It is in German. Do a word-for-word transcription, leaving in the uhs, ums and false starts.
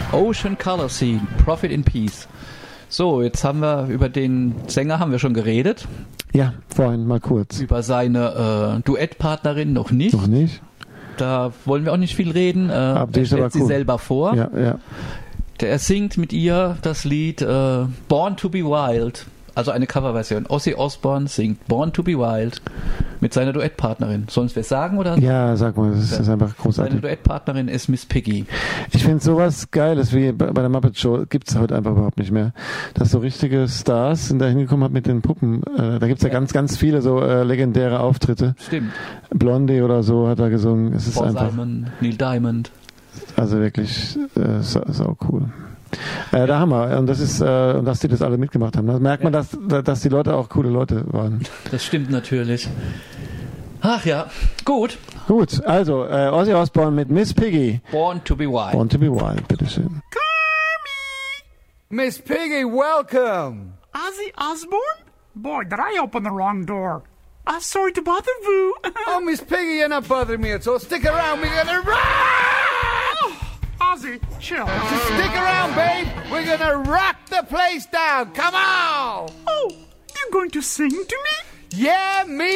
Ocean Color Scene, Profit in Peace. So, jetzt haben wir über den Sänger haben wir schon geredet. Ja, vorhin mal kurz. Über seine äh, Duettpartnerin noch nicht. Noch nicht? Da wollen wir auch nicht viel reden. Äh, Aber die er ist aber stellt sie cool. selber vor. Ja, ja. Der, er singt mit ihr das Lied äh, Born to be Wild. Also eine Coverversion. Ozzy Osbourne singt Born to be Wild mit seiner Duettpartnerin. Sollen wir es sagen? Oder? Ja, sag mal, das ist, das ist einfach Seine großartig. Duettpartnerin ist Miss Piggy. Ich finde sowas Geiles wie bei bei der Muppet Show gibt es heute einfach überhaupt nicht mehr. Dass so richtige Stars sind da hingekommen haben mit den Puppen. Äh, da gibt es ja, ja ganz, ganz viele so äh, legendäre Auftritte. Stimmt. Blondie oder so hat er gesungen. Es ist Paul einfach, Simon, Neil Diamond. also wirklich äh, sau, sau cool. Äh, der Hammer. Und das ist, äh, und dass die das alle mitgemacht haben. Da merkt man, dass, dass die Leute auch coole Leute waren. Das stimmt natürlich. Ach ja, gut. Gut, also äh, Ozzy Osbourne mit Miss Piggy. Born to be Wild. Born to be Wild, bitteschön. Miss Piggy, welcome! Ozzy Osbourne? Boy, did I open the wrong door. I'm sorry to bother you. Oh, Miss Piggy, you're not bothering me at all. Stick around, we're gonna rock! Ozzy, chill. Just stick around, babe. We're gonna rock the place down. Come on! Oh, you're going to sing to me? Yeah, me